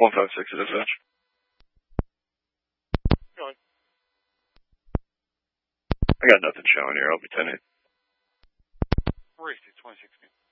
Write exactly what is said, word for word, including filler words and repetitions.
one five six at dispatch. Going. I got nothing showing here. I'll be ten eight. Racy, twenty sixteen.